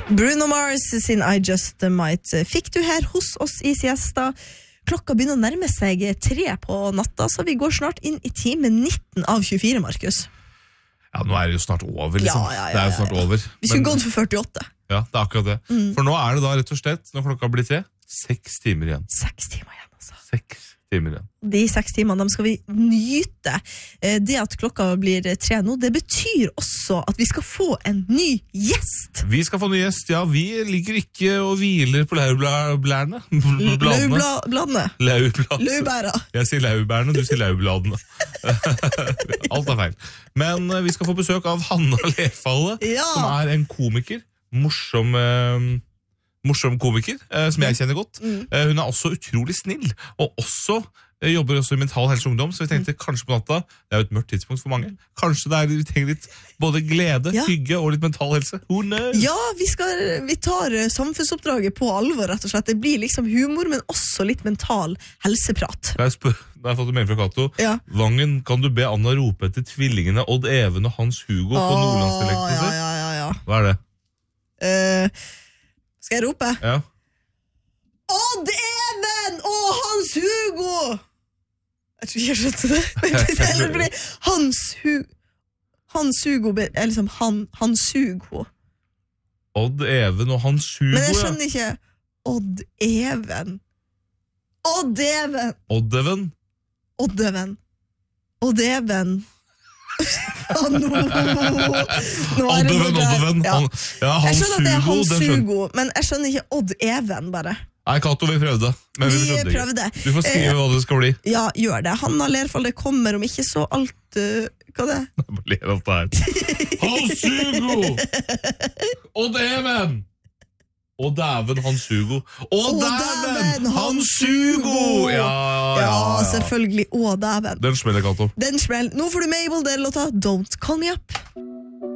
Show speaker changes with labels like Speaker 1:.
Speaker 1: Bruno Mars sin I Just Might fikk du her hos oss i siesta. Klokka begynner å nærme seg 3 på natta, så vi går snart inn i time 19 av 24, Markus.
Speaker 2: Ja, nå er det jo snart over, liksom.
Speaker 1: Ja.
Speaker 2: Det er jo snart over.
Speaker 1: Vi skulle gått for 48.
Speaker 2: Ja, det er akkurat det. For nå er det da rett og slett, når klokka blir 3, 6 timer igjen.
Speaker 1: 6 timer igjen, altså.
Speaker 2: 6 timer igjen.
Speaker 1: De 6 timene, de skal vi nyte. Det at klokka blir 3 nå, det betyr også at vi skal få en ny gjest.
Speaker 2: Vi skal få en ny gjest, ja. Vi ligger ikke og hviler på laurbladene.
Speaker 1: Laubladene. Laubæra.
Speaker 2: Jeg sier laurbærene, du sier laurbladene. Alt er feil. Men vi skal få besøk av Hanna Lefalle, som er en komiker. Morsom komiker, som jeg kjenner godt. Hun er også utrolig snill, og også jobber også i Mental Helse og Ungdom, så vi tenkte kanskje på natta, det er jo et mørkt tidspunkt for mange, kanskje vi trenger litt både glede, hygge og litt mental helse. Ja,
Speaker 1: vi tar samfunnsoppdraget på alvor, rett og slett. Det blir liksom humor, men også litt mental helseprat.
Speaker 2: Da har jeg fått en mail fra Kato. Vangen, kan du be Anna rope etter tvillingene Odd Even og Hans Hugo på nordlandsdialekten?
Speaker 1: Ja.
Speaker 2: Hva er det?
Speaker 1: Skal jeg rope?
Speaker 2: Ja.
Speaker 1: Odd Even og Hans Hugo! Jeg tror ikke jeg skjønte det. Hans Hugo er liksom Hans Hugo.
Speaker 2: Odd Even og Hans Hugo,
Speaker 1: men jeg skjønner ikke Odd Even. Nå er det
Speaker 2: Oddeven.
Speaker 1: Jeg skjønner at det er Hans Hugo, men jeg skjønner ikke Odd Even, bare.
Speaker 2: Nei, Kato, vi prøvde. Men vi prøvde. Du får skrive hva det skal bli.
Speaker 1: Ja, gjør det. Hanna Lerfall, det kommer om ikke så alt... hva er det?
Speaker 2: Jeg bare ler alt det her. Hans Hugo! Odd Even! Og dæven Hans Hugo. Og dæven Hans Hugo! Ja,
Speaker 1: selvfølgelig. Og dæven.
Speaker 2: Den smeller, Kato.
Speaker 1: Nå får du Mabel, det låta Don't Call Me Up.